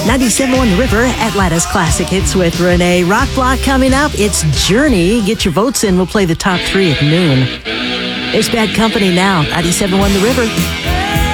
97.1 The River, Atlanta's classic hits with Renee. Rock Block coming up. It's Journey. Get your votes in. We'll play the top 3 at noon. It's Bad Company now. 97.1 The River.